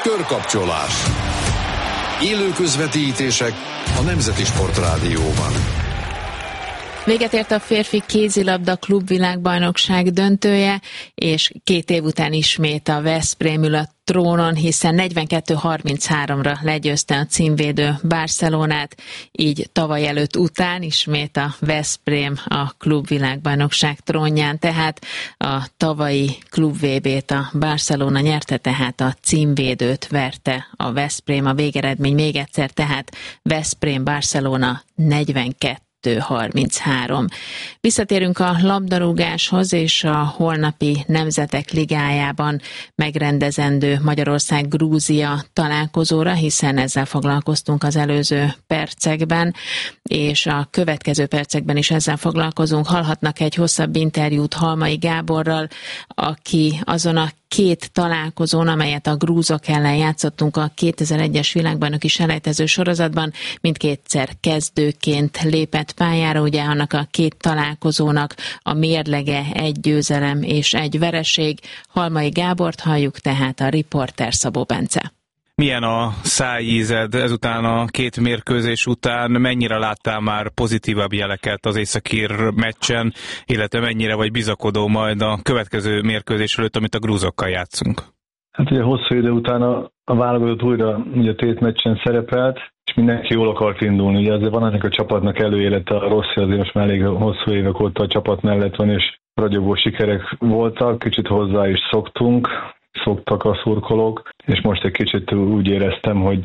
Körkapcsolás. Élő közvetítések a Nemzeti Sportrádióban. Véget ért a férfi kézilabda klubvilágbajnokság döntője, és 2 év után ismét a Veszprém ül a trónon, hiszen 42-33-ra legyőzte a címvédő Barcelonát, így tavaly előtt után ismét a Veszprém a klubvilágbajnokság trónján, tehát a tavalyi klub VB-t a Barcelona nyerte, tehát a címvédőt verte a Veszprém. A végeredmény még egyszer, tehát Veszprém-Barcelona 42-33. Visszatérünk a labdarúgáshoz és a holnapi Nemzetek Ligájában megrendezendő Magyarország-Grúzia találkozóra, hiszen ezzel foglalkoztunk az előző percekben, és a következő percekben is ezzel foglalkozunk. Hallhatnak egy hosszabb interjút Halmai Gáborral, aki azon a 2 találkozón, amelyet a grúzok ellen játszottunk a 2001-es világbajnoki selejtező sorozatban, mindkétszer kezdőként lépett pályára. Ugye annak a 2 találkozónak a mérlege 1 győzelem és 1 vereség. Halmai Gábort halljuk, tehát a riporter Szabó Bence. Milyen a szájízed ezután a 2 mérkőzés után? Mennyire láttál már pozitívabb jeleket az északír meccsen, illetve mennyire vagy bizakodó majd a következő mérkőzés előtt, amit a grúzokkal játszunk? Hát ugye hosszú idő után a válogatott újra ugye tétmeccsen szerepelt, és mindenki jól akart indulni. Ugye azért van ennek a csapatnak előélete, a Rossi azért most már elég hosszú évek óta a csapat mellett van, és ragyogó sikerek voltak, kicsit hozzá is szoktak a szurkolók, és most egy kicsit úgy éreztem, hogy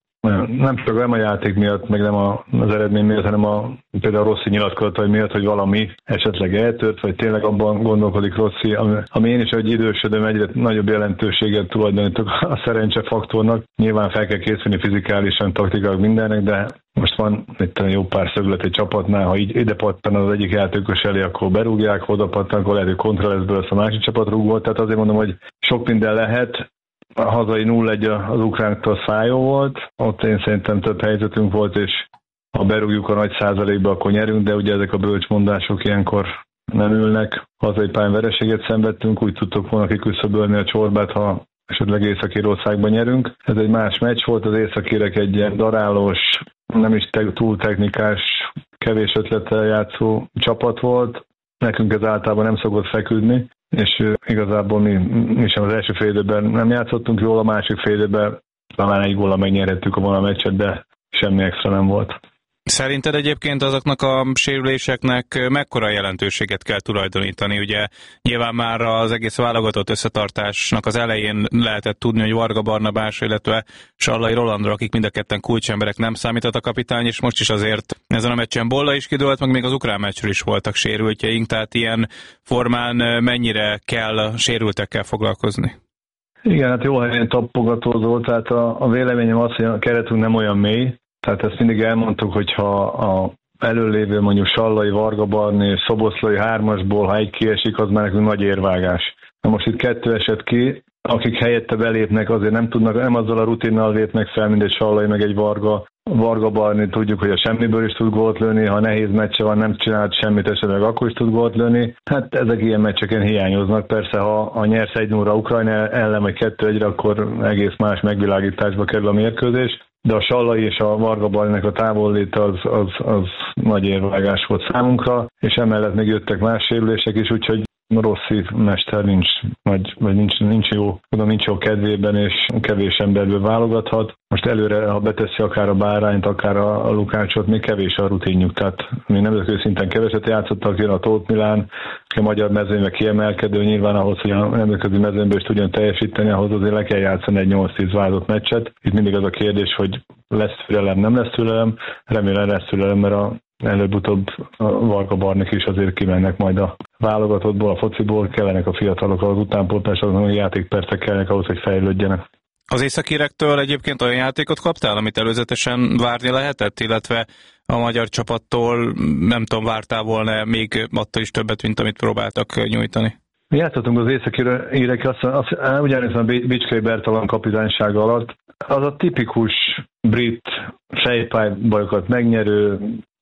nem csak nem a játék miatt, meg nem az eredmény miatt, hanem például a Rossi nyilatkozatai miatt, hogy valami esetleg eltört, vagy tényleg abban gondolkodik Rossi, ami én is, hogy idősödöm, egyre nagyobb jelentőséget tulajdonítok a szerencsefaktornak. Nyilván fel kell készülni fizikálisan, taktikailag mindennek, de most van itt jó pár szöglet egy csapatnál, ha így ide pattan az egyik játékos elé, akkor berúgják, ha oda pattan, akkor lehet, hogy kontra lesz belőle, a másik csapat rúgott. Tehát azért mondom, hogy sok minden lehet. A hazai 0-1 az ukránoktól fájó volt, ott én szerintem több helyzetünk volt, és ha berúgjuk a nagy százalékba, akkor nyerünk, de ugye ezek a bölcsmondások ilyenkor nem ülnek. Hazai pályán vereséget szenvedtünk, úgy tudtuk volna kiküszöbölni a csorbát, ha esetleg Észak-Írországban nyerünk. Ez egy más meccs volt, az északírek egy ilyen darálós, nem is túl technikás, kevés ötlettel játszó csapat volt. Nekünk ez általában nem szokott feküdni, és igazából mi sem az első fél időben nem játszottunk jól, a másik fél időben talán egy góllal megnyerhettük volna a meccset, de semmi extra nem volt. Szerinted egyébként azoknak a sérüléseknek mekkora jelentőséget kell tulajdonítani? Ugye nyilván már az egész válogatott összetartásnak az elején lehetett tudni, hogy Varga Barnabás, illetve Sallai Rolandra, akik mind a ketten kulcsemberek, nem számított a kapitány, és most is azért ezen a meccsen Bolla is kidőlt, meg még az ukrán meccsről is voltak sérültjeink, tehát ilyen formán mennyire kell sérültekkel foglalkozni? Igen, hát jó helyen tapogatózó, tehát a véleményem az, hogy a keretünk nem olyan mély. Tehát ezt mindig elmondtuk, hogyha a előlévő mondjuk Sallai, Varga Barni és Szoboszlai 3-asból, ha egy kiesik, az már nekünk nagy érvágás. Na most itt 2 esett ki, akik helyette belépnek, azért nem tudnak, nem azzal a rutinnal lépnek fel, mint egy Sallai, meg egy Varga Barni, tudjuk, hogy a semmiből is tud gólt lőni, ha nehéz meccse van, nem csinált semmit, esetleg akkor is tud gólt lőni. Hát ezek ilyen meccseken hiányoznak. Persze, ha nyersz 1-0 Ukrajna ellen, vagy 2-1-re, akkor egész más megvilágításba kerül a mérkőzés. De a Sallai és a Varga Barninak a távolléte az nagy érvágás volt számunkra, és emellett még jöttek más sérülések is, úgyhogy Rossi mester nincs jó kedvében, és kevés emberből válogathat. Most előre, ha beteszi akár a Bárányt, akár a Lukácsot, még kevés a rutinjuk. Tehát mi nemzetközi szinten keveset játszottak, jön a Tóth Milán, a magyar mezőnyben kiemelkedő, nyilván ahhoz, hogy a nemzetközi mezőnyben is tudjon teljesíteni, ahhoz azért le kell játszani egy 8-10 válogatott meccset. Itt mindig az a kérdés, hogy lesz türelem, nem lesz türelem. Remélem lesz türelem, mert előbb-utóbb a Varga Barnik is azért kimennek majd a válogatottból, a fociból, kellenek a fiatalok, az utánpótlás, azon a játékpercek kellenek ahhoz, hogy fejlődjenek. Az északirektől egyébként olyan játékot kaptál, amit előzetesen várni lehetett, illetve a magyar csapattól nem tudom, vártál volna még attól is többet, mint amit próbáltak nyújtani? Mi játszottunk az északírekkel, ugyanis a Bicskei Bertalan kapitánysága alatt. Az a tipikus brit fejpálybajokat megnyerő,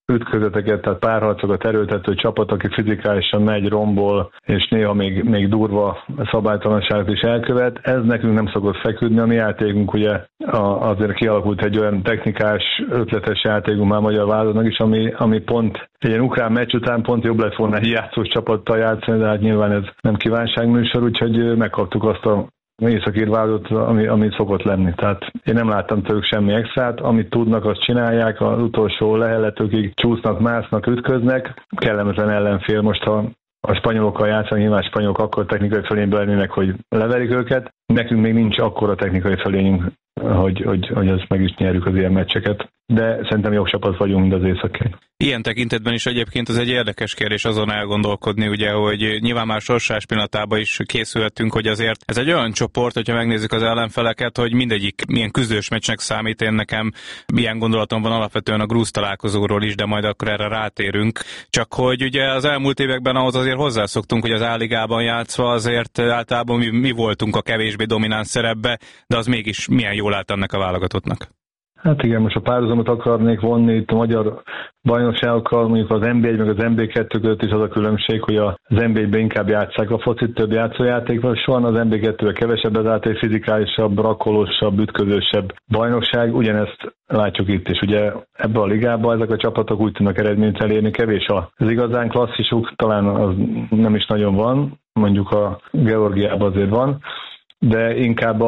ütközeteket, tehát párharcokat erőltető csapat, aki fizikálisan megy, rombol, és néha még durva szabálytalanságot is elkövet. Ez nekünk nem szokott feküdni. A mi játékunk ugye azért kialakult egy olyan technikás, ötletes játékunk már magyar válogatónak is, ami pont egy ilyen ukrán meccs után pont jobb lett volna egy játszós csapattal játszani, de hát nyilván ez nem kívánságműsor, úgyhogy megkaptuk azt a északír válogatót, ami szokott lenni. Tehát én nem láttam tőlük semmi extrát, amit tudnak, azt csinálják, az utolsó leheletőkig csúsznak, másznak, ütköznek. Kellemetlen ellenfél, most ha a spanyolokkal játszanak, nyilván spanyolok akkor technikai fölényből lennének, hogy leverik őket. Nekünk még nincs akkora technikai fölényünk, hogy ezt meg is nyerjük az ilyen meccseket. De szerintem jobb csapat vagyunk, mint az északi. Ilyen tekintetben is egyébként ez egy érdekes kérdés azon elgondolkodni, ugye, hogy nyilván már sorsás pillanatában is készülhetünk, hogy azért ez egy olyan csoport, hogyha megnézzük az ellenfeleket, hogy mindegyik milyen küzdős meccsnek számít. Én nekem ilyen gondolatom van alapvetően a grúz találkozóról is, de majd akkor erre rátérünk. Csak hogy ugye az elmúlt években ahhoz azért hozzászoktunk, hogy az A-ligában játszva azért általában mi voltunk a kevésbé domináns szerepbe, de az mégis milyen jól állt ennek a válogatottnak. Hát igen, most a párhuzamot akarnék vonni itt a magyar bajnokságokkal, mondjuk az NB1 meg az NB2 között is az a különbség, hogy az NB1-ben inkább játsszák a focit, több játszójáték van, az NB2-ben kevesebb, ezáltal egy fizikálisabb, rakolósabb, ütközősebb bajnokság. Ugyanezt látjuk itt is. Ugye ebben a ligában ezek a csapatok úgy tudnak eredményt elérni, kevés az igazán klasszisuk, talán az nem is nagyon van, mondjuk a Georgiában azért van, de inkább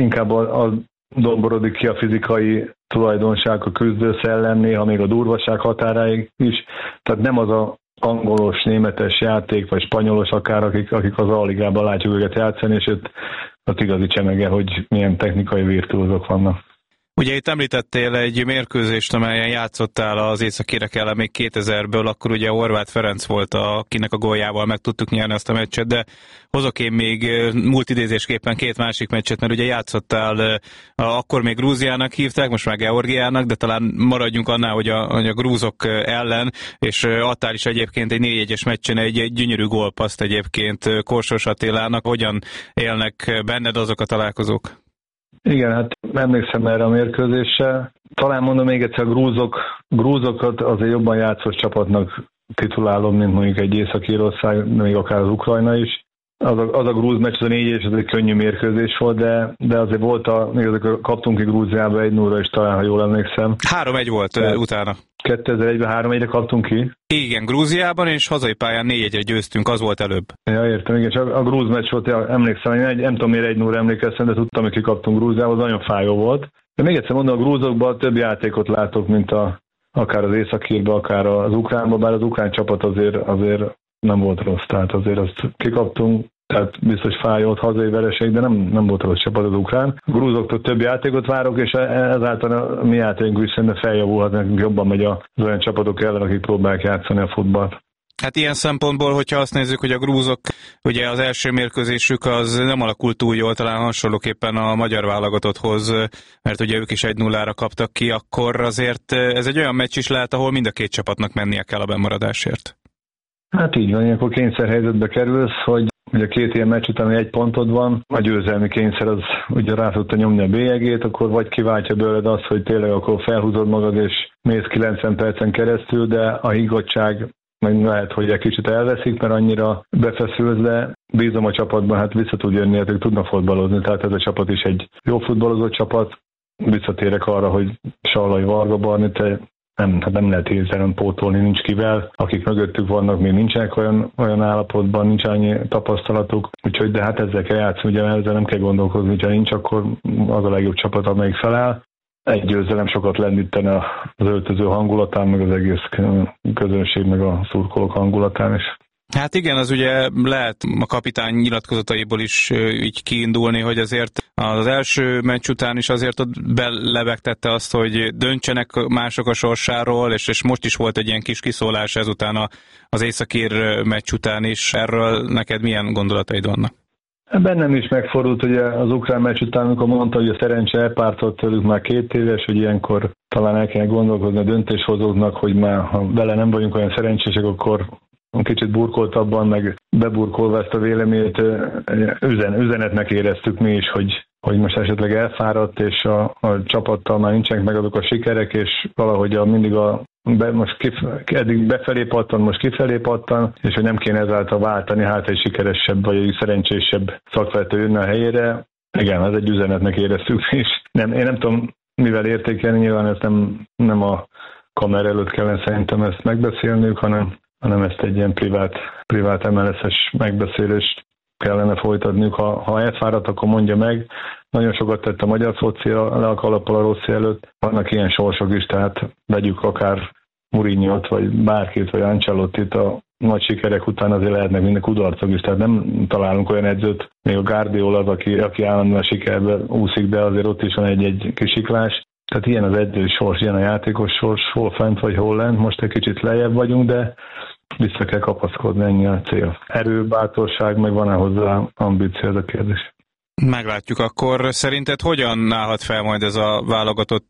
a domborodik ki a fizikai tulajdonság, a küzdőszellem, néha még a durvaság határáig is. Tehát nem az a angolos, németes játék, vagy spanyolos akár, akik az A-ligában látjuk őket játszani, és ott igazi csemege, hogy milyen technikai virtuózok vannak. Ugye itt említettél egy mérkőzést, amelyen játszottál az északírek ellen még 2000-ből, akkor ugye Horváth Ferenc volt, akinek a góljával meg tudtuk nyerni azt a meccset, de hozok én még múlt idézésképpen két másik meccset, mert ugye játszottál, akkor még Grúziának hívták, most már Georgiának, de talán maradjunk annál, hogy a grúzok ellen, és adtál is egyébként egy 4-1-es meccsen egy gyönyörű gólpasszt egyébként Korsós Attilának. Hogyan élnek benned azok a találkozók? Igen, hát emlékszem erre a mérkőzésre. Talán mondom még egyszer, a grúzokat azért jobban játszós csapatnak titulálom, mint mondjuk egy Észak-Írország, még akár az Ukrajna is. Az a grúz meccs, az a 4-es, ez egy könnyű mérkőzés volt, de azért volt még azért kaptunk ki Grúziába 1-0-ra is talán, ha jól emlékszem. 3-1 volt utána. 2001-ben 3-1-re kaptunk ki. Igen, Grúziában, és hazai pályán 4-1-re győztünk, az volt előbb. Ja, értem, igen, csak a grúz meccs volt, emlékszem, nem tudom miért 1-0-ra emlékeztem, de tudtam, hogy kikaptunk Grúziába, az nagyon fájó volt. De még egyszer mondom, a grúzokban több játékot látok, mint akár az északírban, akár az ukránban, bár az ukrán csapat azért nem volt rossz, tehát azért azt kikaptunk, tehát biztos fájolt hazai vereség, de nem volt rossz csapat az ukrán. A grúzoktól több játékot várok, és ezáltal a mi játékunk is szerintem feljavulhat, nekünk jobban megy az olyan csapatok ellen, akik próbálják játszani a futballt. Hát ilyen szempontból, hogyha azt nézzük, hogy a grúzok, ugye az első mérkőzésük az nem alakult túl jól, talán hasonlóképpen a magyar válogatotthoz, mert ugye ők is 1-0-ra kaptak ki, akkor azért ez egy olyan meccs is lehet, ahol mind a két csapatnak mennie kell a bennmaradásért. Hát így van, ilyenkor kényszerhelyzetbe kerülsz, hogy ugye két ilyen meccs után egy pontod van, a győzelmi kényszer az ugye rá tudta nyomni a bélyegét, akkor vagy kiváltja belőled azt, hogy tényleg akkor felhúzod magad és mész 90 percen keresztül, de a higgadtság meg lehet, hogy egy kicsit elveszik, mert annyira befeszülsz, de bízom a csapatban, hát vissza tud jönni, hát ők tudnak futballozni, tehát ez a csapat is egy jó futballozó csapat. Visszatérek arra, hogy Sallai, Varga Barni, nem lehet hirtelen pótolni, nincs kivel. Akik mögöttük vannak, még nincsenek olyan állapotban, nincs annyi tapasztalatuk. Úgyhogy de hát ezzel kell játszani, ugye ezzel nem kell gondolkozni, ha nincs, akkor az a legjobb csapat, amelyik feláll. Egy győzelem sokat lendítene az öltöző hangulatán, meg az egész közönség, meg a szurkolók hangulatán is. Hát igen, az ugye lehet a kapitány nyilatkozataiból is így kiindulni, hogy azért az első meccs után is azért ott belebegtette azt, hogy döntsenek mások a sorsáról, és most is volt egy ilyen kis kiszólás ezután az északír meccs után is. Erről neked milyen gondolataid vannak? Bennem is megfordult, hogy az ukrán meccs után, amikor mondta, hogy a szerencse elpártolt tőlük már 2 éves, hogy ilyenkor talán el kell gondolkozni a döntéshozóknak, hogy már ha vele nem vagyunk olyan szerencsések, akkor kicsit burkoltabban, meg beburkolva ezt a véleményt, üzenetnek éreztük mi is, hogy hogy most esetleg elfáradt, és a csapattal már nincsenek meg azok a sikerek, és valahogy eddig befelé pattan, most kifelé pattan, és hogy nem kéne ezáltal váltani, hát egy sikeresebb vagy egy szerencsésebb szakvezető jönne a helyére. Igen, ez egy üzenetnek éreztük, és én nem tudom, mivel értékelni, nyilván ezt nem a kamera előtt kellene szerintem ezt megbeszélnünk, hanem ezt egy ilyen privát MLS-es megbeszélést kellene folytatniuk. Ha elfáradt, akkor mondja meg. Nagyon sokat tett a magyar foci le a kalappal a Rossi előtt. Vannak ilyen sorsok is, tehát vegyük akár Mourinhot, vagy bárkit, vagy Ancelottit, a nagy sikerek után azért lehetnek minden kudarcok is, tehát nem találunk olyan edzőt, még a Guardiola az, aki állandóan sikerbe úszik, de azért ott is van egy kisiklás. Tehát ilyen az edző sors, ilyen a játékos sors, hol fent vagy hol lent, most egy kicsit lejjebb vagyunk, de vissza kell kapaszkodni, ennyi a cél. Erő, bátorság, meg van-e hozzá ambíció, ez a kérdés. Meglátjuk, akkor szerinted hogyan állhat fel majd ez a válogatott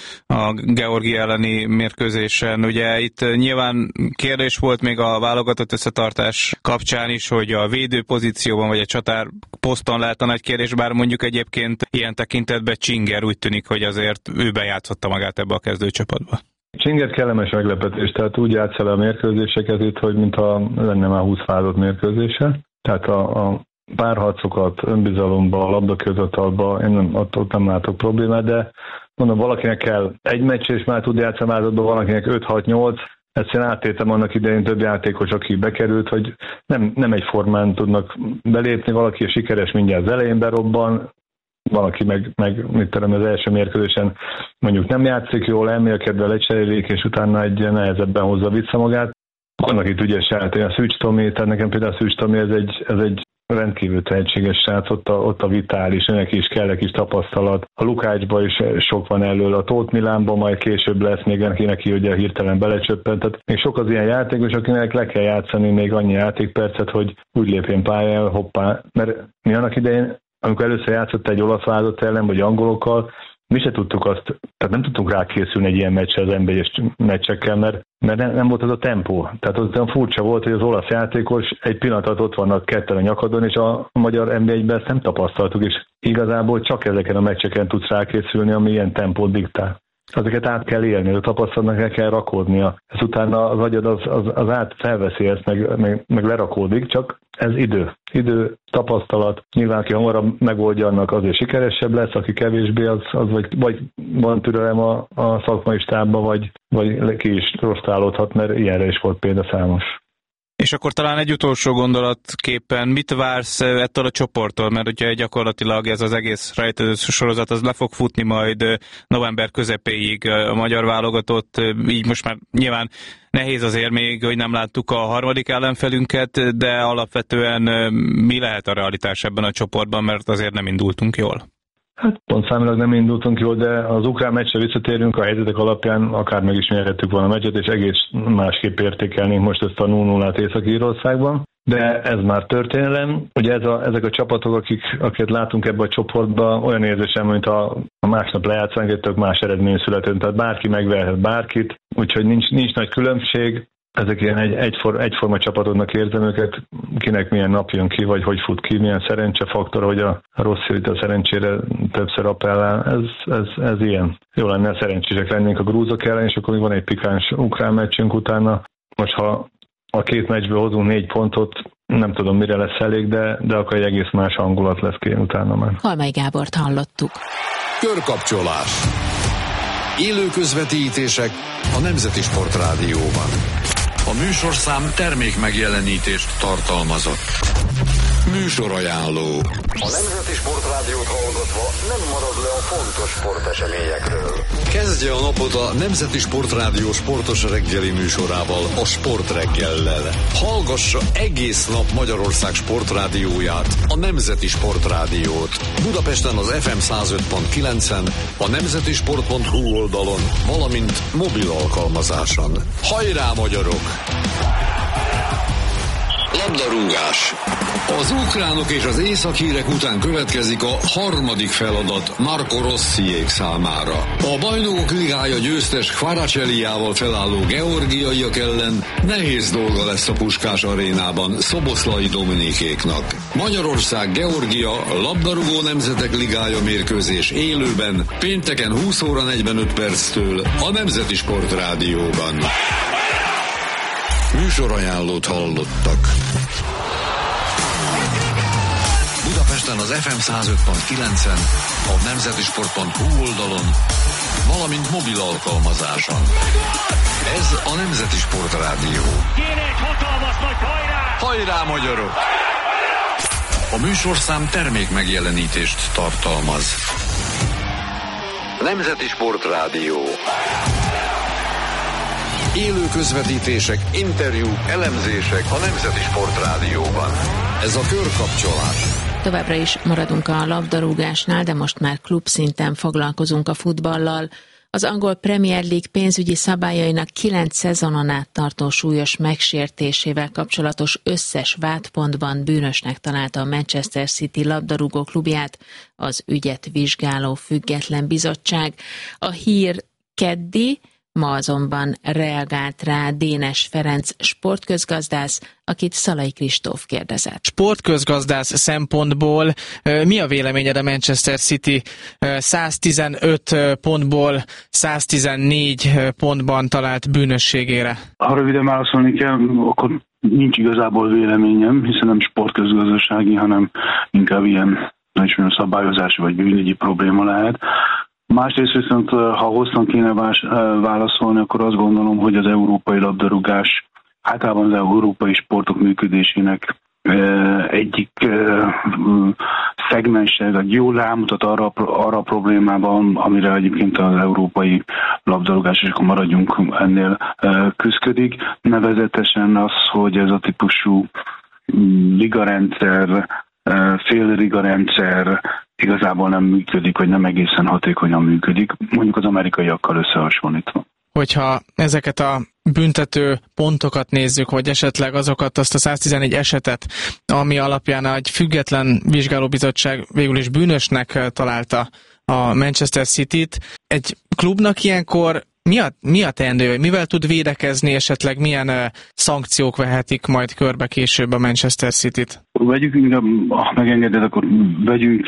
a Georgia elleni mérkőzésen? Ugye itt nyilván kérdés volt még a válogatott összetartás kapcsán is, hogy a védő pozícióban vagy a csatár poszton lehet a nagy kérdés, bár mondjuk egyébként ilyen tekintetben Csinger úgy tűnik, hogy azért ő bejátszotta magát ebbe a kezdőcsapatba. Csinger kellemes meglepetés, tehát úgy játsza le a mérkőzéseket itt, hogy mintha lenne már 20 válogatott mérkőzése. Tehát a párharcokat, önbizalomba, a labdaközatalba, én ott nem látok problémát, de mondom, valakinek kell egy meccs, és már tud játszani változatban, valakinek 5-6-8, egyszerűen áttétem annak idején több játékos, aki bekerült, hogy nem egyformán tudnak belépni, valaki sikeres mindjárt az elején berobban, valaki meg mit tudom, az első mérkőzésen mondjuk nem játszik jól, elmélkedve lecserélik, és utána egy nehezebben hozza vissza magát. Vannak itt ügyes játék, a Szűcs Tomi, tehát nekem például a Szűcs Tomi ez egy rendkívül tehetséges srác, ott a vitális, neki is kell egy kis tapasztalat. A Lukácsban is sok van elől, a Tóth Milánban majd később lesz, még neki ugye hirtelen belecsöppent. Tehát még sok az ilyen játékos, akinek le kell játszani még annyi játékpercet, hogy úgy lépjen pályára, hoppá. Mert mi annak idején, amikor először játszott egy olasz válogatott ellen, vagy angolokkal, mi se tudtuk azt, tehát nem tudtunk rákészülni egy ilyen meccsre az NB1-es meccsekkel, mert nem volt az a tempó. Tehát az olyan furcsa volt, hogy az olasz játékos egy pillanatot ott vannak ketten a nyakadon, és a magyar NB1-ben ezt nem tapasztaltuk, és igazából csak ezeken a meccseken tudsz rákészülni, ami ilyen tempót diktál. Ezeket át kell élni, a tapasztalatnak el kell rakódnia. Ez utána az agyad az át felveszi ezt, meg lerakódik, csak ez idő, tapasztalat. Nyilván, aki hamarabb megoldja, annak azért sikeresebb lesz, aki kevésbé, az vagy van türelem a szakmai stábba, vagy ki is rostálódhat, mert ilyenre is volt példa számos. És akkor talán egy utolsó gondolatképpen, mit vársz ettől a csoporttól? Mert ugye gyakorlatilag ez az egész rejtőző sorozat, az le fog futni majd november közepéig a magyar válogatott, így most már nyilván nehéz azért még, hogy nem láttuk a harmadik ellenfelünket, de alapvetően mi lehet a realitás ebben a csoportban, mert azért nem indultunk jól? Hát pontszámilag nem indultunk jól, de az ukrán meccsre visszatérünk, a helyzetek alapján akár meg is nyerhettük volna a meccset, és egész másképp értékelnénk most ezt a 0-0-át Észak-Írországban. De ez már történelem. Ugye ezek a csapatok, akiket látunk ebben a csoportban, olyan érzésem, mint a másnap lejátszánk, egy tök más eredmény született, tehát bárki megverhet bárkit, úgyhogy nincs nagy különbség. Ezek ilyen egyforma csapatodnak érzem őket, kinek milyen nap jön ki, vagy hogy fut ki, milyen szerencsefaktor, hogy a Rossi itt a szerencsére többször appellál. Ez ilyen. Jó lenne, szerencsések lennénk a grúzok ellen, és akkor még van egy pikáns ukrán meccsünk utána. Most ha a két meccsből hozunk 4 pontot, nem tudom mire lesz elég, de akkor egy egész más hangulat lesz ki utána már. Halmai Gábort hallottuk. Körkapcsolás. Élő közvetítések a Nemzeti Sportrádióban. A műsorszám termék megjelenítést tartalmazott. Műsorajánló. A Nemzeti Sportrádiót hallgatva nem marad le a fontos sporteseményekről. Kezdje a napot a Nemzeti Sportrádió sportos reggeli műsorával, a Sportreggellel. Hallgassa egész nap Magyarország sportrádióját, a Nemzeti Sportrádiót. Budapesten az FM 105.9-en, a nemzetisport.hu oldalon, valamint mobil alkalmazáson. Hajrá, magyarok! Labdarúgás! Az ukránok és az észak-írek után következik a harmadik feladat Marco Rossiék számára. A Bajnokok Ligája győztes Kvaraceliával felálló georgiaiak ellen nehéz dolga lesz a Puskás arénában Szoboszlai Dominikéknak. Magyarország-Georgia labdarúgó nemzetek ligája mérkőzés élőben pénteken 20 óra 45 perctől a Nemzeti Sport Rádióban. Műsorajánlót hallottak. Budapesten az FM 105.9-en, a nemzetisport.hu oldalon, valamint mobil alkalmazáson. Ez a Nemzeti Sport Rádió. Kéne egy hatalmas nagy hajrá! Hajrá, magyarok! A műsorszám termék megjelenítést tartalmaz. Nemzeti Sport Rádió. Élő közvetítések, interjúk, elemzések a Nemzeti Sport Rádióban. Ez a körkapcsolás. Továbbra is maradunk a labdarúgásnál, de most már klubszinten foglalkozunk a futballal. Az angol Premier League pénzügyi szabályainak 9 szezonon át tartó súlyos megsértésével kapcsolatos összes vádpontban bűnösnek találta a Manchester City labdarúgó klubját az ügyet vizsgáló független bizottság. A hír keddi, ma azonban reagált rá Dénes Ferenc sportközgazdász, akit Szalai Kristóf kérdezett. Sportközgazdász szempontból mi a véleményed a Manchester City 115 pontból 114 pontban talált bűnösségére? Ha röviden válaszolni kell, akkor nincs igazából véleményem, hiszen nem sportközgazdasági, hanem inkább ilyen szabályozási vagy bűnügyi probléma lehet. Másrészt viszont, ha hosszan kéne válaszolni, akkor azt gondolom, hogy az európai labdarúgás, általában az európai sportok működésének egyik szegmense, vagy jól rámutat arra a problémában, amire egyébként az európai labdarúgás, és akkor maradjunk ennél, küszködik. Nevezetesen az, hogy ez a típusú ligarendszer, félligarendszer igazából nem működik, vagy nem egészen hatékonyan működik, mondjuk az amerikaiakkal összehasonlítva. Hogyha ezeket a büntető pontokat nézzük, vagy esetleg azt a 114 esetet, ami alapján egy független vizsgálóbizottság végül is bűnösnek találta a Manchester Cityt, egy klubnak ilyenkor mi a teendő? Mivel tud védekezni, esetleg milyen szankciók vehetik majd körbe később a Manchester Cityt? Vegyük inkább, ha megengeded, akkor vegyük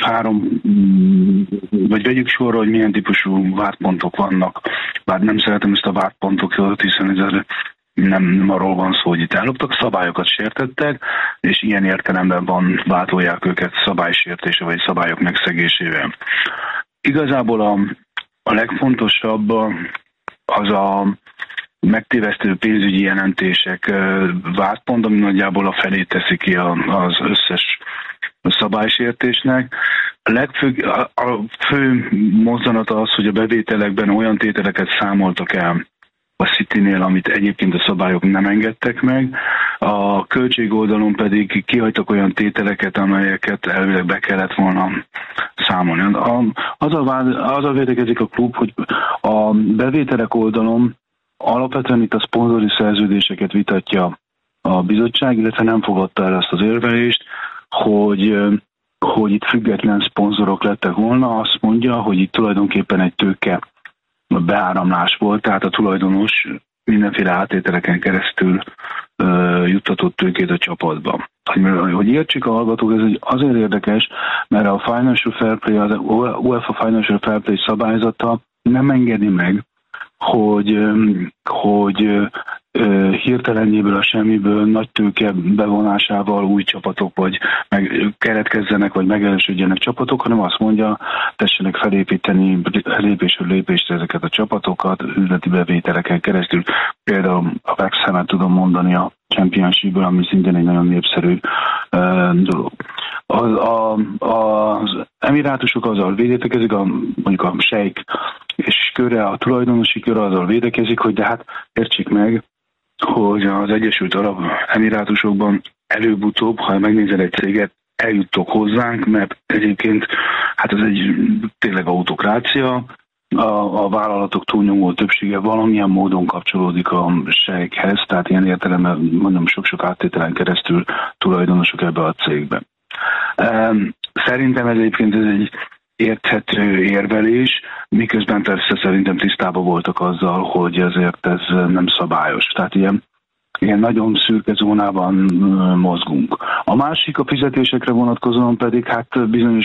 sorra, hogy milyen típusú vádpontok vannak. Bár nem szeretem ezt a vádpontokat, hiszen ez nem arról van szó, hogy itt elloptak, szabályokat sértettek, és ilyen értelemben vádolják őket szabálysértése vagy szabályok megszegésével. Igazából a legfontosabb az a megtévesztő pénzügyi jelentések vádpont, ami nagyjából a felét teszi ki az összes szabálysértésnek. A fő mozzanata az, hogy a bevételekben olyan tételeket számoltak el a Citynél, amit egyébként a szabályok nem engedtek meg. A költségoldalon pedig kihagytak olyan tételeket, amelyeket elvileg be kellett volna számolni. Azzal védekezik a klub, hogy a bevételek oldalon alapvetően itt a szponzori szerződéseket vitatja a bizottság, illetve nem fogadta el azt az érvelést, hogy itt független szponzorok lettek volna. Azt mondja, hogy itt tulajdonképpen egy tőke beáramlás volt, tehát a tulajdonos mindenféle átételeken keresztül juttatott tőkét a csapatba. Hogy értsük a hallgatók, ez azért érdekes, mert a Financial Fair Play, az UEFA Financial Fair Play szabályzata nem engedi meg, hogy hirtelenjéből a semmiből nagy tőke bevonásával új csapatok vagy keletkezzenek, vagy megerősödjenek csapatok, hanem azt mondja, tessenek felépíteni lépésről lépésre ezeket a csapatokat, üzleti bevételeken keresztül. Például a West Hamet tudom mondani a Championship-ből, ami szintén egy nagyon népszerű dolog. Az emirátusok azzal védekezik, mondjuk a Sheikh és köre, a tulajdonosi kör azzal védekezik, hogy de hát értsék meg, hogy az Egyesült Arab Emirátusokban előbb-utóbb, ha megnézel egy céget, eljuttok hozzánk, mert egyébként hát ez egy tényleg autokrácia, a vállalatok túlnyomó többsége valamilyen módon kapcsolódik a sejkhez, tehát ilyen értelemben mondom sok-sok áttételen keresztül tulajdonosok ebbe a cégbe. Szerintem ez egyébként egy érthető érvelés, miközben persze szerintem tisztában voltak azzal, hogy ezért ez nem szabályos. Tehát ilyen nagyon szürke zónában mozgunk. A másik a fizetésekre vonatkozóan pedig hát bizonyos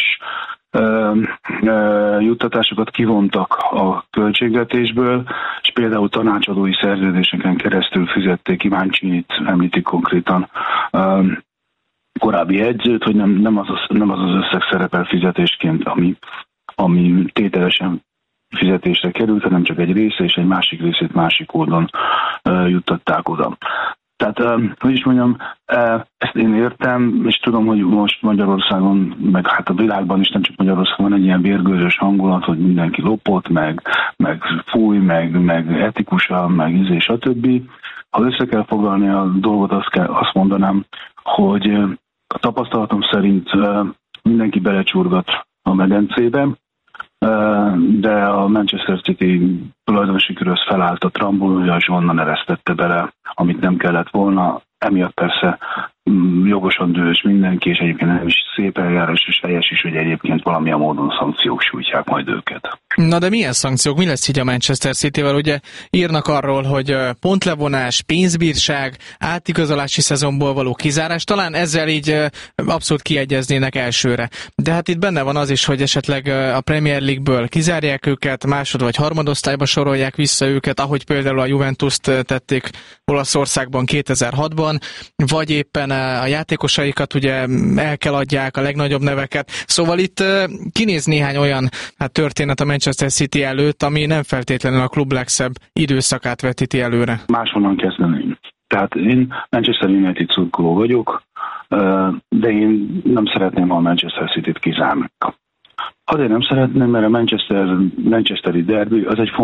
juttatásokat kivontak a költségvetésből, és például tanácsadói szerződéseken keresztül fizették ki, Mancini-t említik konkrétan, korábbi edzőt, hogy nem az összeg szerepel fizetésként, ami tételesen fizetésre került, hanem csak egy része, és egy másik részét másik oldalon juttatták oda. Tehát, hogy is mondjam, ezt én értem, és tudom, hogy most Magyarországon, meg hát a világban is, nem csak Magyarországon van egy ilyen vérgőzös hangulat, hogy mindenki lopott, meg fúj, meg etikusan, meg stb. Ha össze kell foglalni a dolgot, azt mondanám, hogy a tapasztalatom szerint mindenki belecsurgat a medencébe, de a Manchester City tulajdonosi köröz felállt a trambulója, és onnan eresztette bele, amit nem kellett volna. Emiatt persze jogosan dühös mindenki, és egyébként nem is szép eljárás, és helyes is, hogy egyébként valamilyen módon szankciók sújtják majd őket. Na de milyen szankciók? Mi lesz így a Manchester Cityvel? Ugye írnak arról, hogy pontlevonás, pénzbírság, átigazolási szezonból való kizárás, talán ezzel így abszolút kiegyeznének elsőre. De hát itt benne van az is, hogy esetleg a Premier League-ből kizárják őket, másod vagy harmadosztályba sorolják vissza őket, ahogy például a Juventust tették Olaszországban 2006-ban, vagy éppen a játékosaikat ugye el kell adják, a legnagyobb neveket. Szóval itt kinéz néhány olyan történet a Manchester City előtt, ami nem feltétlenül a klub legszebb időszakát vetíti előre. Máshonnan kezdeném. Tehát én Manchester United szurkoló vagyok, de én nem szeretném, ha a Manchester Cityt kizárnak. Azért nem szeretném, mert a Manchesteri derby az egy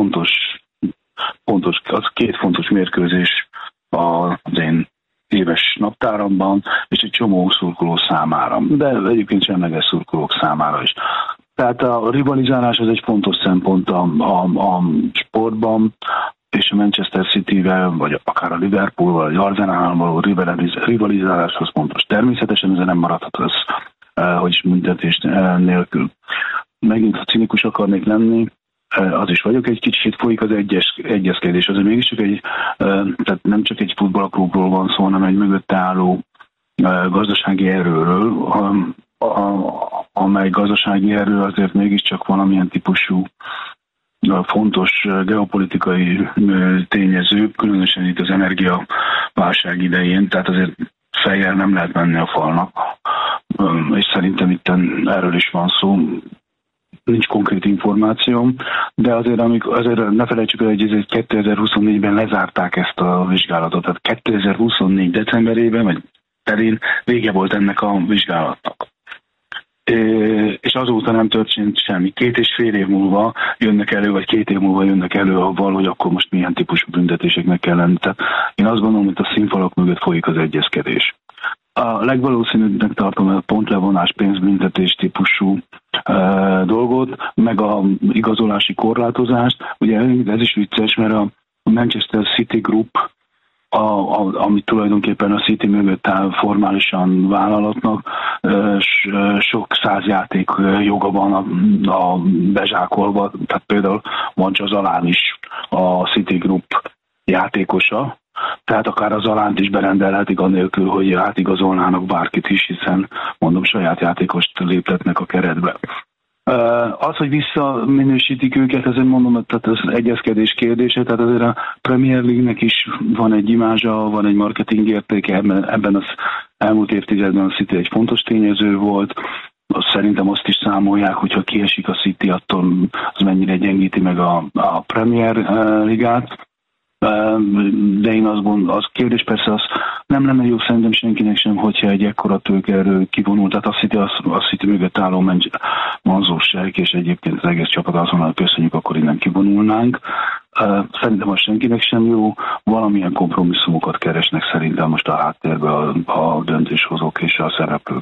az két fontos mérkőzés az én éves naptáramban, és egy csomó szurkoló számára, de egyébként semleges szurkolók számára is. Tehát a rivalizálás az egy fontos szempont a sportban, és a Manchester Cityvel, vagy akár a Liverpoolval, vagy Arsenal való rivalizálás az fontos. Természetesen ez nem maradhat az, hogy büntetés nélkül. Megint, ha cinikus akarnék lenni, az is vagyok, egy kicsit folyik az egyezkedés. Az mégiscsak tehát nem csak egy futballklubról van szó, hanem egy mögötte álló gazdasági erőről, amely gazdasági erő azért mégiscsak valamilyen típusú fontos geopolitikai tényező, különösen itt az energiaválság idején, tehát azért fejjel nem lehet menni a falnak, és szerintem itt erről is van szó. Nincs konkrét információm, de azért ne felejtsük el, hogy 2024-ben lezárták ezt a vizsgálatot. Tehát 2024 decemberében, vagy terén vége volt ennek a vizsgálatnak. És azóta nem történt semmi. 2,5 év múlva jönnek elő, vagy 2 év múlva jönnek elő avval, hogy akkor most milyen típusú büntetéseknek kell lenni. Tehát én azt gondolom, hogy a színfalak mögött folyik az egyezkedés. A legvalószínűbbnek tartom a pontlevonás, pénzbüntetés típusú dolgot, meg a igazolási korlátozást. Ugye ez is vicces, mert a Manchester City Group, ami tulajdonképpen a City mögött áll formálisan vállalatnak, sok száz játék joga van a bezsákolva, tehát például Mancsa Zalán is a City Group játékosa, tehát akár az Zalánt is berendelhetik anélkül, hogy átigazolnának bárkit is, hiszen mondom, saját játékost léptetnek a keretbe. Az, hogy visszaminősítik őket, ezért mondom, tehát az egyezkedés kérdése, tehát azért a Premier League-nek is van egy imázsa, van egy marketing értéke, ebben az elmúlt évtizedben a City egy fontos tényező volt. Szerintem azt is számolják, hogyha kiesik a City, attól az mennyire gyengíti meg a Premier Ligát. De én azt gondolom, az kérdés persze az nem lenne jó szerintem senkinek sem, hogyha egy ekkora tőkerő kivonul. Tehát a City mögött álló Manzósság, és egyébként az egész csapat azonnal köszönjük, akkor innen kivonulnánk. Szerintem az senkinek sem jó, valamilyen kompromisszumokat keresnek szerintem most a háttérben a döntéshozók és a szereplők.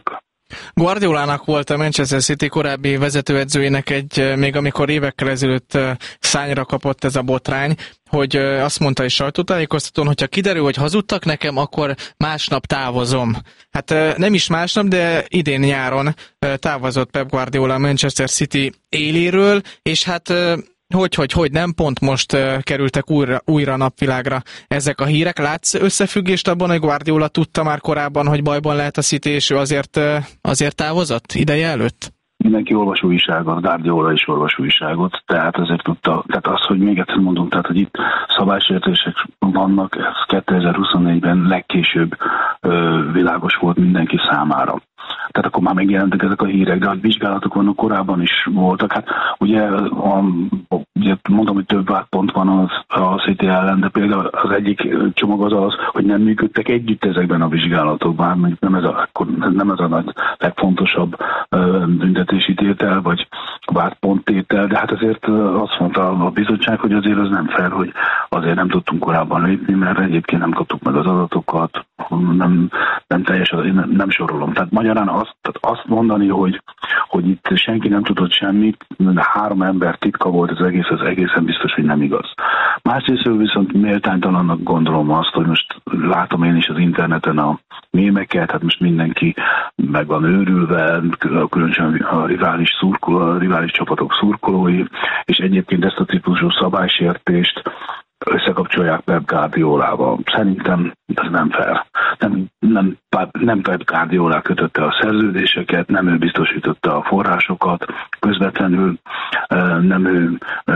Guardiolának volt a Manchester City korábbi vezetőedzőjének még amikor évekkel ezelőtt szányra kapott ez a botrány, hogy azt mondta is sajtótájékoztatón, hogyha kiderül, hogy hazudtak nekem, akkor másnap távozom. Hát nem is másnap, de idén nyáron távozott Pep Guardiola a Manchester City éléről, és hát hogy nem pont most kerültek újra napvilágra ezek a hírek. Látsz összefüggést abban, hogy Guardiola tudta már korábban, hogy bajban lehet a City, és ő azért távozott ideje előtt? Mindenki olvas újságot, Guardiola is olvas újságot, tehát azért tudta, tehát az, hogy még egyszer mondom, tehát, hogy itt szabálysértések vannak, ez 2024-ben legkésőbb világos volt mindenki számára. Tehát akkor már megjelentek ezek a hírek, de hogy vizsgálatok vannak, korábban is voltak. Hát ugye mondom, hogy több vádpont van a City ellen, de például az egyik csomag az, hogy nem működtek együtt ezekben a vizsgálatokban, mondjuk nem ez a nagy legfontosabb büntetési tétel, vagy vádponttétel, de hát azért azt mondta a bizottság, hogy azért az nem fair, hogy azért nem tudtunk korábban lépni, mert egyébként nem kaptuk meg az adatokat, nem teljesen, nem sorolom. Tehát magyarán azt mondani, hogy itt senki nem tudott semmit, de 3 ember titka volt az egészen biztos, hogy nem igaz. Másrészt viszont méltánytalannak gondolom azt, hogy most látom én is az interneten a mémeket, hát most mindenki meg van őrülve, különösen a rivális csapatok szurkolói, és egyébként ezt a típusú szabálysértést összekapcsolják Pep Guardiolával. Szerintem ez nem fair. Nem Pep Guardiola kötötte a szerződéseket, nem ő biztosította a forrásokat, közvetlenül nem ő,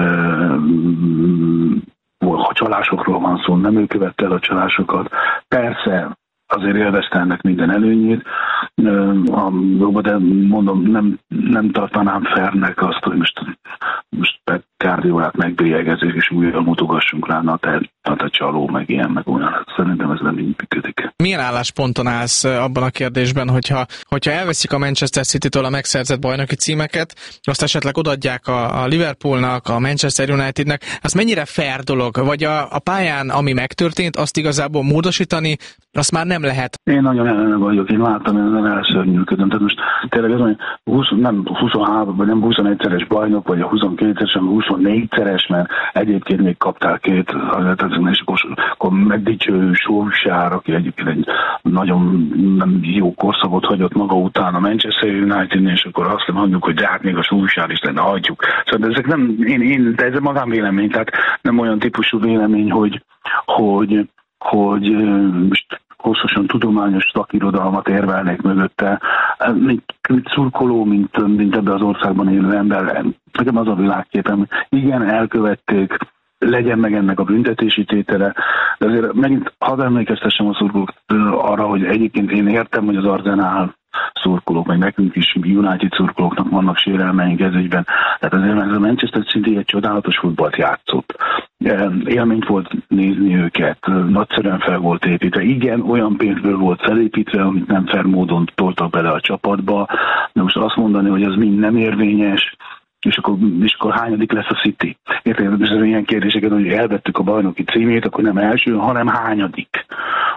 ha csalásokról van szó, nem ő követte el a csalásokat. Persze azért élvezte ennek minden előnyét, de mondom, nem tartanám fairnek azt, hogy most Pep Guardiolát megbélyegezzük, és újra mutogassunk rá, a csaló, meg ilyen, meg olyan. Szerintem ez nem így működik. Milyen állásponton állsz abban a kérdésben, hogyha elveszik a Manchester City-től a megszerzett bajnoki címeket, azt esetleg odaadják a Liverpoolnak, a Manchester Unitednek, az mennyire fair dolog? Vagy a pályán, ami megtörtént, azt igazából módosítani, azt már nem lehet? Én nagyon ellene vagyok, én láttam, én ezen elszörnyűködöm. Tehát most tényleg ez mondja, nem 23, vagy nem 21-szeres bajnok, vagy a 22-szeres, hanem 24-szeres, mert egyébként még kaptál 2, és akkor megdicső Solskjaer, aki egyébként egy nagyon nem jó korszakot hagyott maga után a Manchester United-nél, és akkor azt mondjuk, hogy de hát még a Solskjaer is lenne, hagyjuk. Szóval ezek nem, de ez magánvélemény, tehát nem olyan típusú vélemény, hogy most hosszasan tudományos szakirodalmat érvelnék mögötte, mint szurkoló, mint ebben az országban élő ember. Nekem az a világképem, igen, elkövették, legyen meg ennek a büntetési tétele, de azért megint hadd emlékeztessem a szurkolókat arra, hogy egyébként én értem, hogy az Arsenal szurkolók, meg nekünk is United szurkolóknak vannak sérelmeink ez ügyben. Tehát azért ez a Manchester City egy csodálatos futballt játszott. Élményt volt nézni őket, nagyszerűen fel volt építve. Igen, olyan pénzből volt felépítve, amit nem fair módon toltak bele a csapatba, de most azt mondani, hogy az mind nem érvényes, és akkor hányadik lesz a City? Érted, ilyen kérdéseket, hogy elvettük a bajnoki címét, akkor nem első, hanem hányadik.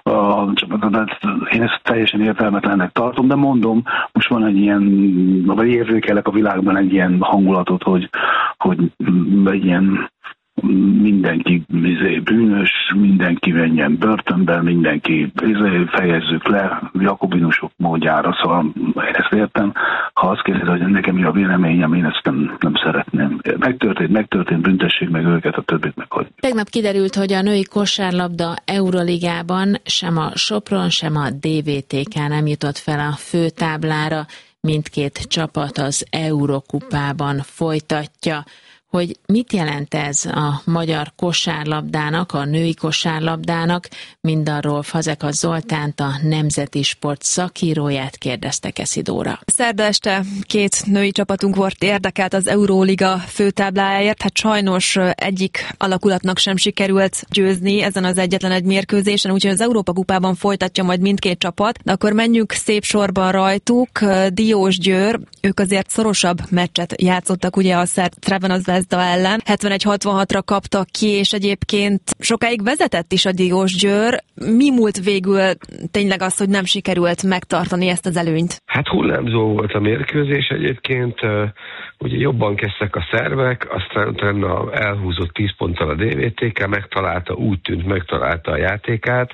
Én ezt teljesen értelmetlennek tartom, de mondom, most van egy ilyen, vagy érzékelek a világban egy ilyen hangulatot, hogy egy ilyen mindenki bűnös, mindenki menjen börtönbe, mindenki fejezzük le jakobinusok módjára, szóval én ezt értem. Ha azt kérdez, hogy nekem mi a véleményem, én ezt nem szeretném. Megtörtént, büntessék meg őket, a többit meghagyjuk. Tegnap kiderült, hogy a női kosárlabda Euroligában sem a Sopron, sem a DVTK nem jutott fel a főtáblára. Mindkét csapat az Eurokupában folytatja. Hogy mit jelent ez a magyar kosárlabdának, a női kosárlabdának, mindarról Fazekas Zoltánt, a Nemzeti Sport szakíróját kérdezte Keszidóra. Szerda este 2 női csapatunk volt érdekelt az Euróliga főtáblájáért, hát sajnos egyik alakulatnak sem sikerült győzni ezen az egyetlen egy mérkőzésen, úgyhogy az Európa kupában folytatja majd mindkét csapat, de akkor menjünk szép sorban rajtuk. Diósgyőr, ők azért szorosabb meccset játszottak ugye a szerb Crvena Zvezda Zvezda ellen. 71-66-ra kaptak ki, és egyébként sokáig vezetett is a Diósgyőr. Mi múlt végül tényleg az, hogy nem sikerült megtartani ezt az előnyt? Hát hullámzó volt a mérkőzés egyébként. Ugye jobban kezdtek a szervek, aztán utána elhúzott 10 ponttal a DVTK, megtalálta a játékát.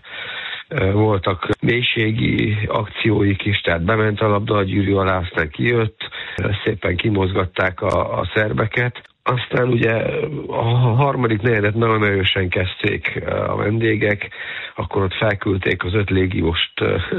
Voltak mélységi akcióik is, tehát bement a labda a gyűrű alá, aztán kijött, szépen kimozgatták a szerbeket. Aztán ugye a harmadik negyedet nagyon erősen kezdték a vendégek, akkor ott felküldték az 5 légióst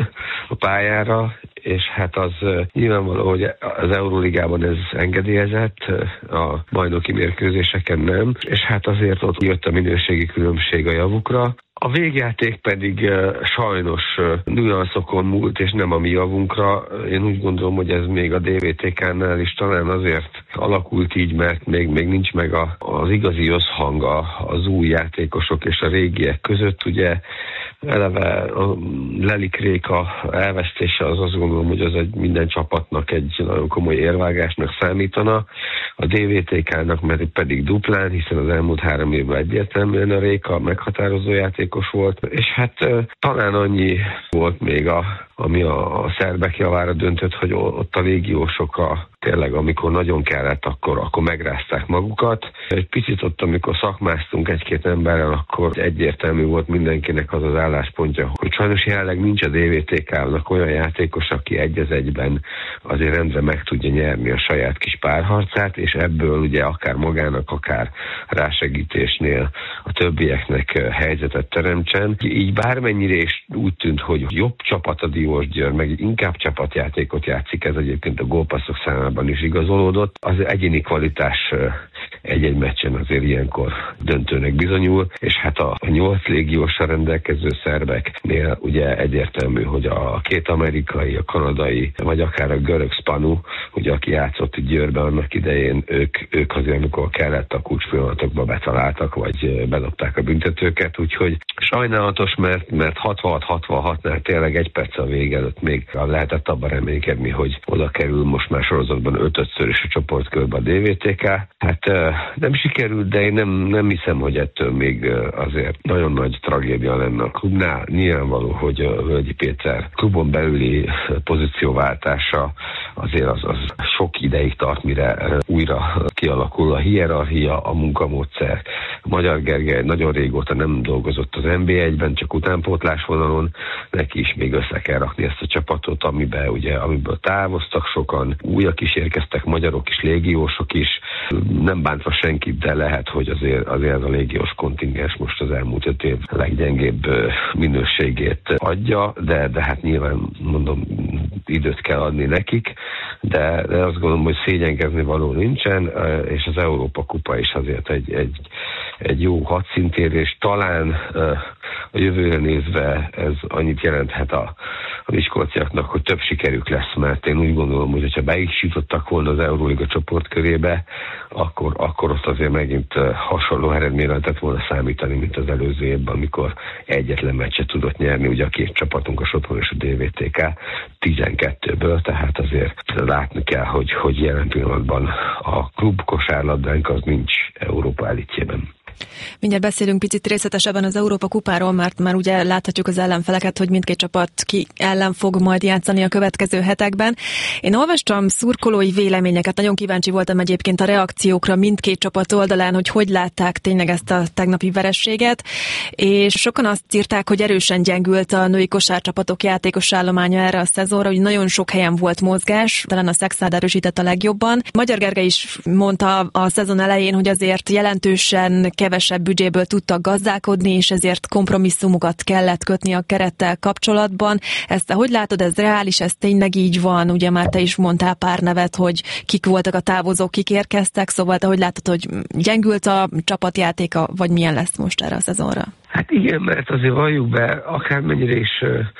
a pályára, és hát az nyilvánvaló, hogy az Euróligában ez engedélyezett, a bajnoki mérkőzéseken nem, és hát azért ott jött a minőségi különbség a javukra. A végjáték pedig sajnos nüanszokon múlt, és nem a mi javunkra. Én úgy gondolom, hogy ez még a DVTK-nál is talán azért alakult így, mert még nincs meg az igazi összhang az új játékosok és a régiek között. Ugye eleve a Lelik Réka elvesztése az azt gondolom, hogy az egy minden csapatnak egy nagyon komoly érvágásnak számítana. A DVTK-nak pedig duplán, hiszen az elmúlt 3 évben egyértelműen a Réka meghatározó játékos volt, és hát talán annyi volt még, ami a szerbek javára döntött, hogy ott a légiósok tényleg, amikor nagyon kellett, akkor megrázták magukat. Egy picit ott, amikor szakmáztunk 1-2 emberrel, akkor egyértelmű volt mindenkinek az az álláspontja, hogy sajnos jelenleg nincs a DVTK-nak olyan játékos, aki 1-1-ben azért rendre meg tudja nyerni a saját kis párharcát, és ebből ugye akár magának, akár rásegítésnél a többieknek helyzetet teremtsen. Így bármennyire is úgy tűnt, hogy jobb csapat a Diósgyőr, meg inkább csapatjátékot játszik, ez egyébként a gólpasszok számában is igazolódott. Az egyéni kvalitás egy-egy meccsen azért ilyenkor döntőnek bizonyul, és hát a 8 légióssal rendelkező szerbeknél ugye egyértelmű, hogy a 2 amerikai, a kanadai, vagy akár a görög Spanu, ugye aki játszott Győrben annak idején, ők azért, amikor kellett, a kulcspillanatokba betaláltak, vagy bedobták a büntetőket, úgyhogy sajnálatos, mert 66-66-nál tényleg 1 perc a vége előtt még lehetett abban reménykedni, hogy oda kerül most már sorozatban 5-ször is a csoportkörbe a DVTK. Hát nem sikerült, de én nem hiszem, hogy ettől még azért nagyon nagy tragédia lenne a klubnál. Nyilvánvaló, hogy a Völgyi Péter klubon belüli pozícióváltása azért az sok ideig tart, mire újra kialakul a hierarchia, a munkamódszer. Magyar Gergely nagyon régóta nem dolgozott az NB1-ben, csak utánpótlás vonalon, neki is még össze kell rakni ezt a csapatot, amiből távoztak sokan, újak is érkeztek, magyarok is, légiósok is, nem bántva senkit, de lehet, hogy azért ez a légiós kontingens most az elmúlt 5 év leggyengébb minőségét adja, de hát nyilván mondom, időt kell adni nekik, de azt gondolom, hogy szégyenkezni való nincsen, és az Európa Kupa is azért egy jó hadszintérés. Talán a jövőre nézve ez annyit jelenthet a miskolciaknak, hogy több sikerük lesz, mert én úgy gondolom, hogy ha be is jutottak volna az Euróliga csoportkörébe, akkor ott azért megint hasonló eredményre lehetett volna számítani, mint az előző évben, amikor egyetlen meccset tudott nyerni, ugye a 2 csapatunk, a Sopron és a DVTK 12-ből, tehát azért látni kell, hogy jelen pillanatban a klub kosárlabdánk az nincs Európa elitjében. Mindjárt beszélünk picit részletesebben az Európa Kupáról, mert már ugye láthatjuk az ellenfeleket, hogy mindkét csapat ki ellen fog majd játszani a következő hetekben. Én olvastam szurkolói véleményeket, nagyon kíváncsi voltam egyébként a reakciókra mindkét csapat oldalán, hogy látták tényleg ezt a tegnapi vereséget, és sokan azt írták, hogy erősen gyengült a női kosárcsapatok játékos állománya erre a szezonra, hogy nagyon sok helyen volt mozgás, talán a Szexárd erősített a legjobban. Magyar Gergely is mondta a szezon elején, hogy azért jelentősen kevesebb büdzséből tudtak gazdálkodni, és ezért kompromisszumokat kellett kötni a kerettel kapcsolatban. Ezt hogy látod, ez reális, ez tényleg így van? Ugye már te is mondtál pár nevet, hogy kik voltak a távozók, kik érkeztek, szóval te hogy látod, hogy gyengült a csapatjátéka, vagy milyen lesz most erre a szezonra? Hát igen, mert azért valljuk be, akármennyire is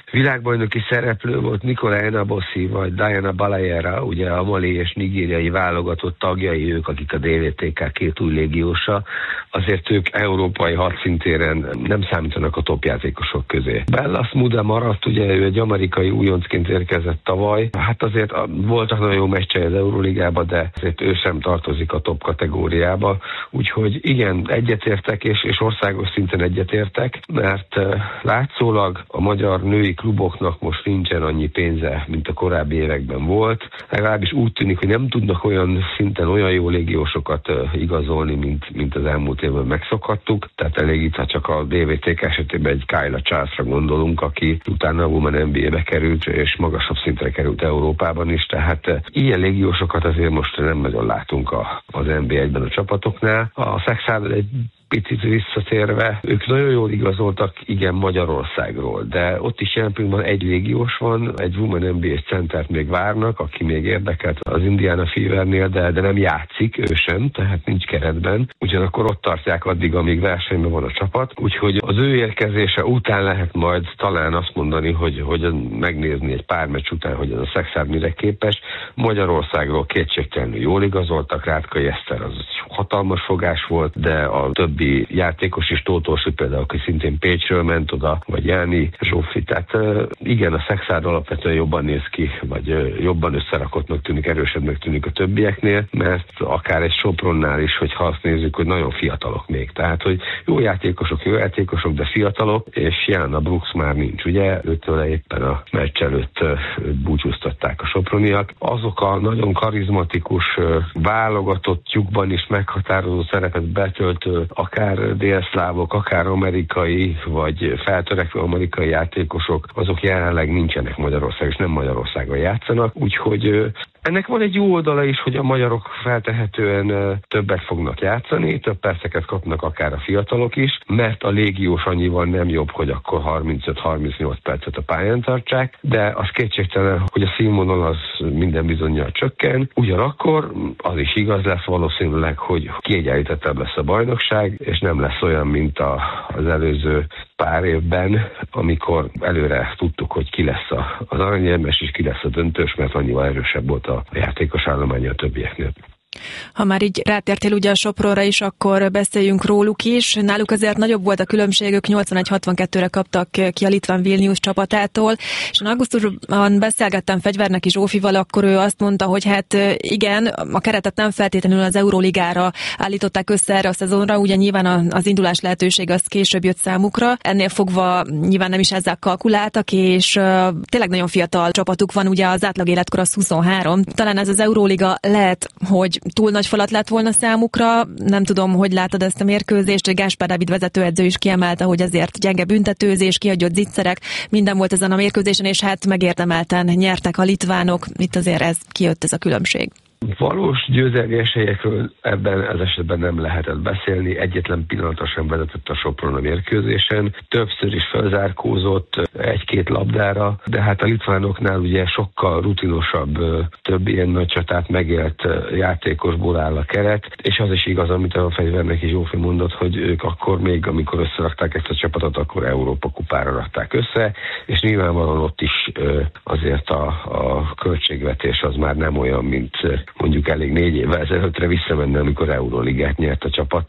világbajnoki szereplő volt Nikolaj Enaboszi vagy Diana Balayera, ugye a mali és nigériai válogatott tagjai, ők, akik a DVTK két új légiósa, azért ők európai hadszintéren nem számítanak a topjátékosok közé. Bella Smuda maradt, ugye ő egy amerikai újoncként érkezett tavaly, hát azért voltak nagyon jó meccsei az Euróligában, de azért ő sem tartozik a top kategóriába, úgyhogy igen, egyetértek, és országos szinten egyetértek, mert látszólag a magyar női kluboknak most nincsen annyi pénze, mint a korábbi években volt. Legalábbis úgy tűnik, hogy nem tudnak olyan szinten olyan jó légiósokat igazolni, mint az elmúlt évben megszokhattuk. Tehát elég itt, ha csak a DVTK esetében egy Kyla Charlesra gondolunk, aki utána a Women NBA-be került, és magasabb szintre került Európában is. Tehát ilyen légiósokat azért most nem nagyon látunk az NBA-ben a csapatoknál. A Szexárd egy picit visszatérve, ők nagyon jól igazoltak, igen, Magyarországról, de ott is jelen pillanatban egy légiós van, egy Women NBA centert még várnak, aki még érdekelt az Indiana Fevernél, de nem játszik, ő sem, tehát nincs keretben. Ugyanakkor ott tartják addig, amíg versenyben van a csapat, úgyhogy az ő érkezése után lehet majd talán azt mondani, hogy megnézni egy pár meccs után, hogy ez a Szexárd mire képes. Magyarországról kétségtelenül jól igazoltak, Rátkai Eszter az hatalmas fogás volt, de a többi játékos is, Tóth például, aki szintén Pécsről ment oda, vagy Jáni Zsófi. Tehát igen, a Szexárd alapvetően jobban néz ki, vagy jobban összerakottnak tűnik, erősebbnek tűnik a többieknél, mert akár egy Sopronnál is, hogyha azt nézzük, hogy nagyon fiatalok még. Tehát, hogy jó játékosok, de fiatalok, és Jana Brooks már nincs, ugye? Őtől éppen a meccs előtt búcsúztatták a soproniak. Azok a nagyon karizmatikus válogatottjukban is meghatározó szerepet betöltő akár délszlávok, akár amerikai, vagy feltörekvő amerikai játékosok, azok jelenleg nincsenek Magyarországon, és nem Magyarországon játszanak, úgyhogy ennek van egy jó oldala is, hogy a magyarok feltehetően többet fognak játszani, több perceket kapnak akár a fiatalok is, mert a légiós annyival nem jobb, hogy akkor 35-38 percet a pályán tartsák, de az kétségtelen, hogy a színvonal az minden bizonnyal csökken. Ugyanakkor az is igaz lesz valószínűleg, hogy kiegyenlítettebb lesz a bajnokság, és nem lesz olyan, mint az előző pár évben, amikor előre tudtuk, hogy ki lesz az aranyérmes és ki lesz a döntős, mert annyival erősebb volt a játékos állománya a többieknél. Ha már így rátértél ugye a Sopronra is, akkor beszéljünk róluk is. Náluk azért nagyobb volt a különbségük, 81-62-re kaptak ki a Litván Vilnius csapatától, és augusztusban beszélgettem Fegyverneki Zsófival, akkor ő azt mondta, hogy hát igen, a keretet nem feltétlenül az Euróligára állították össze erre a szezonra, ugye nyilván az indulás lehetőség az később jött számukra, ennél fogva nyilván nem is ezzel kalkuláltak, és tényleg nagyon fiatal csapatuk van, ugye az átlag életkor az 23. Talán ez az Euróliga lehet, hogy túl nagy falat lett volna számukra. Nem tudom, hogy látod ezt a mérkőzést, Gáspár Dávid vezetőedző is kiemelte, hogy azért gyenge büntetőzés, kihagyott zicserek, minden volt ezen a mérkőzésen, és hát megérdemelten nyertek a litvánok. Itt azért kijött ez a különbség. Valós győzelmi esélyekről ebben az esetben nem lehetett beszélni, egyetlen pillanatra sem vezetett a Sopron a mérkőzésen, többször is felzárkózott egy-két labdára, de hát a litvánoknál ugye sokkal rutinosabb, több ilyen nagy csatát megélt játékosból áll a keret, és az is igaz, amit a Fegyverneki Zsófi mondott, hogy ők akkor még, amikor összerakták ezt a csapatot, akkor Európa kupára rakták össze, és nyilvánvalóan ott is azért a költségvetés az már nem olyan, mint mondjuk elég 4 évvel ezelőttre visszamenne, amikor Euróligát nyert a csapat,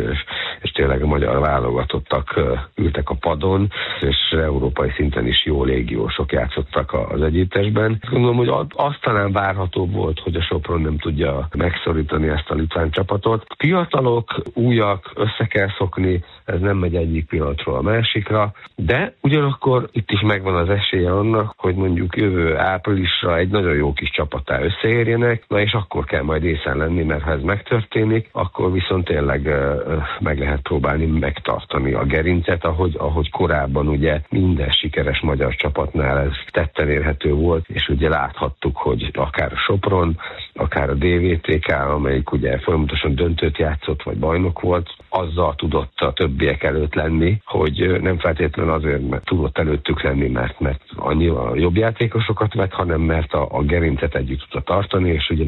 és tényleg a magyar válogatottak ültek a padon, és európai szinten is jó légiósok játszottak az együttesben. Gondolom, hogy az talán várható volt, hogy a Sopron nem tudja megszorítani ezt a litván csapatot. Fiatalok, újak, össze kell szokni, ez nem megy egyik pillanatról a másikra, de ugyanakkor itt is megvan az esélye annak, hogy mondjuk jövő áprilisra egy nagyon jó kis csapattá összeérjenek, na és akkor kell majd észen lenni, mert ha ez megtörténik, akkor viszont tényleg meg lehet próbálni megtartani a gerincet, ahogy korábban ugye minden sikeres magyar csapatnál ez tetten érhető volt, és ugye láthattuk, hogy akár a Sopron, akár a DVTK, amelyik ugye folyamatosan döntőt játszott, vagy bajnok volt, azzal tudott a többiek előtt lenni, hogy nem feltétlenül azért, mert tudott előttük lenni, mert annyira jobb játékosokat vett, hanem mert a gerincet együtt tudta tartani, és ugye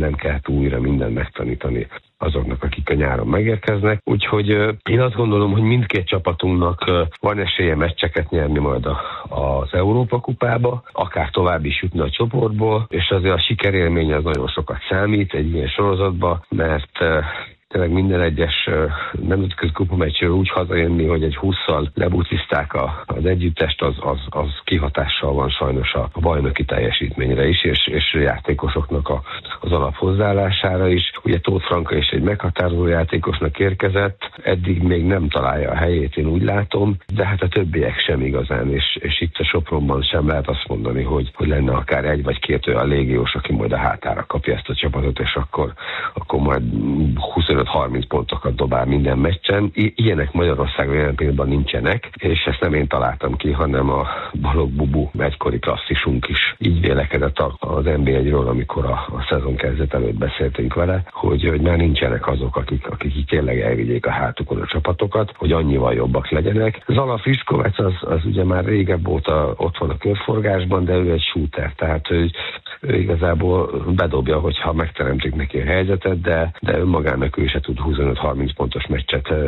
nem kell újra mindent megtanítani azoknak, akik a nyáron megérkeznek. Úgyhogy én azt gondolom, hogy mindkét csapatunknak van esélye meccseket nyerni majd az Európa-kupába, akár tovább is jutni a csoportból, és azért a sikerélmény az nagyon sokat számít egy ilyen sorozatban, mert tényleg minden egyes nemzetközi kupameccsről úgy hazajönni, hogy egy 20-szal lebucizták az együttest, az kihatással van sajnos a bajnoki teljesítményre is, és játékosoknak az alaphozzáállására is. Ugye Tóth Franka is egy meghatározó játékosnak érkezett, eddig még nem találja a helyét, én úgy látom, de hát a többiek sem igazán, és itt a Sopronban sem lehet azt mondani, hogy lenne akár egy vagy két olyan légiós, aki majd a hátára kapja ezt a csapatot, és akkor majd 25-30 pontokat dobál minden meccsen. Ilyenek Magyarországon jelen pillanatban nincsenek, és ezt nem én találtam ki, hanem a Balogh Bubu egykori klasszisunk is így vélekedett az NB1-ről, amikor a szezon kezdet előtt beszéltünk vele, hogy már nincsenek azok, akik tényleg elvigyék a hátukon a csapatokat, hogy annyival jobbak legyenek. Zala Fiskovec az ugye már régebb óta ott van a körforgásban, de ő egy shooter, tehát ő igazából bedobja, hogyha megteremtik neki a helyzetet, de önmagának ő se tud 25-30 pontos meccset